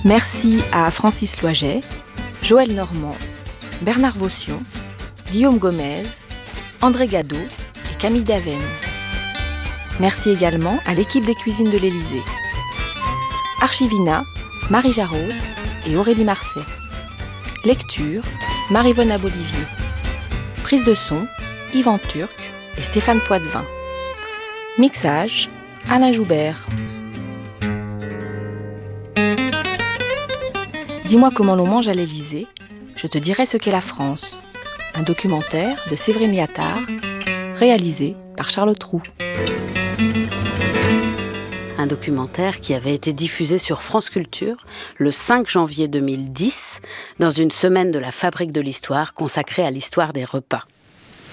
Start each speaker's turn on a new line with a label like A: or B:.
A: Merci à Francis Loiget, Joël Normand, Bernard Vaution, Guillaume Gomez, André Gadot et Camille Daven. Merci également à l'équipe des cuisines de l'Élysée. Archivina, Marie Jaros et Aurélie Marcet. Lecture, Marie-Vonne Abolivier. Prise de son, Yvan Turc et Stéphane Poitvin. Mixage, Alain Joubert. Dis-moi comment l'on mange à l'Élysée, je te dirai ce qu'est la France. Un documentaire de Séverine Liattard, réalisé par Charlotte Roux.
B: Un documentaire qui avait été diffusé sur France Culture le 5 janvier 2010 dans une semaine de la Fabrique de l'Histoire consacrée à l'histoire des repas.